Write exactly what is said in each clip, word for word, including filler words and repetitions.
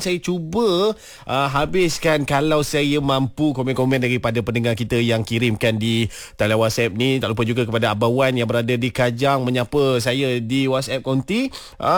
Saya cuba uh, habiskan kalau saya mampu komen-komen daripada pendengar kita yang kirimkan di talian WhatsApp ni. Tak lupa juga kepada Abang Wan yang berada di Kajang menyapa saya di WhatsApp konti.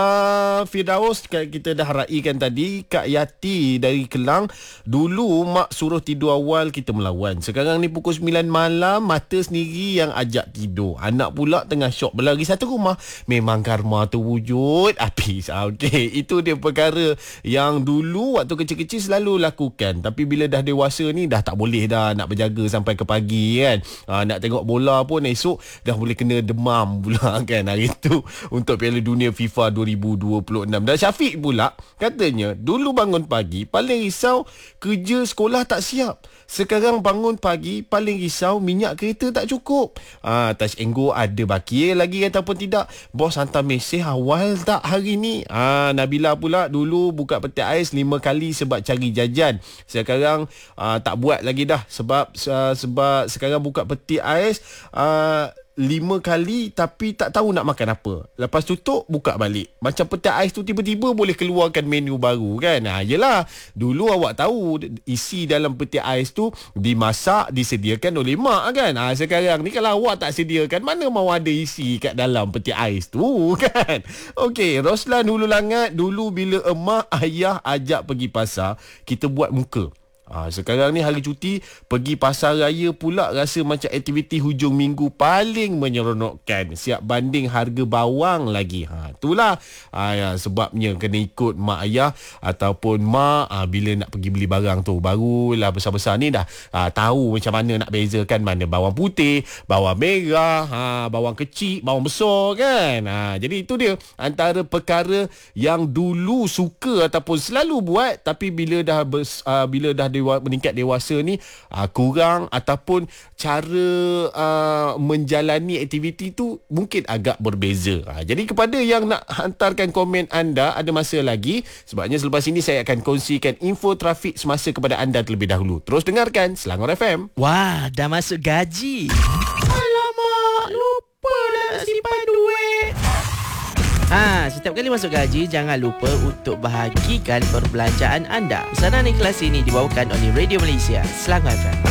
Uh, Firdaus kita dah raikan tadi. Kak Yati dari Kelang, dulu mak suruh tidur awal kita melawan. Sekarang ni pukul sembilan malam mata sendiri yang ajak tidur. Anak pula tengah syok berlari satu rumah. Memang karma tu wujud habis. Okey, itu dia perkara yang dulu waktu kecil-kecil selalu lakukan. Tapi bila dah dewasa ni dah tak boleh dah nak berjaga sampai ke pagi kan. Ha, nak tengok bola pun esok dah boleh kena demam pula kan hari tu untuk Piala Dunia FIFA dua ribu dua puluh enam. Dan Syafiq pula katanya dulu bangun pagi paling risau kerja sekolah tak siap. Sekarang bangun pagi paling risau minyak kereta tak cukup. Ha, touch and go ada bakir lagi ataupun tidak. Bos hantar mesej awal tak hari ni. Ha, Nabila pula dulu buka peti ais lima kali sebab cari jajan. Sekarang uh, tak buat lagi dah sebab uh, sebab sekarang buka peti ais uh, lima kali tapi tak tahu nak makan apa. Lepas tutup buka balik. Macam peti ais tu tiba-tiba boleh keluarkan menu baru kan. Ha, yelah, dulu awak tahu isi dalam peti ais tu dimasak, disediakan oleh mak kan. Ha, sekarang ni kalau awak tak sediakan, mana mau ada isi kat dalam peti ais tu kan. Okey, Roslan Hulu Langat, dulu bila emak ayah ajak pergi pasar, kita buat muka. Ha, sekarang ni hari cuti, pergi pasar raya pula rasa macam aktiviti hujung minggu paling menyeronokkan. Siap banding harga bawang lagi. Ha, itulah ha, ya, sebabnya kena ikut mak ayah ataupun mak ha, bila nak pergi beli barang tu. Barulah besar-besar ni dah ha, tahu macam mana nak bezakan mana bawang putih, bawang merah, ha, bawang kecil, bawang besar kan. Ha, jadi itu dia antara perkara yang dulu suka ataupun selalu buat, tapi bila dah bers, uh, bila dah dewa, meningkat dewasa ni uh, kurang ataupun cara uh, menjalani aktiviti tu mungkin agak berbeza. Uh, jadi kepada yang nak hantarkan komen anda, ada masa lagi sebabnya selepas ini saya akan kongsikan info trafik semasa kepada anda terlebih dahulu. Terus dengarkan Selangor F M. Wah, dah masuk gaji. Alamak, lupa nak simpan duit. Ha, setiap kali masuk gaji, jangan lupa untuk bahagikan perbelanjaan anda. Pesanan ikhlas ini dibawakan oleh Radio Malaysia, Selangor F M.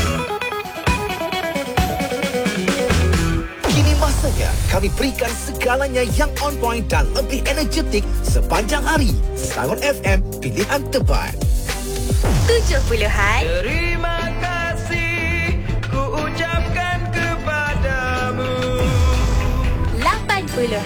Kini masanya kami berikan segalanya yang on point dan lebih energetik sepanjang hari. Selangor F M, pilihan terbaik. tujuh puluhan Terima kasih ku ucapkan kepadamu. lapan puluh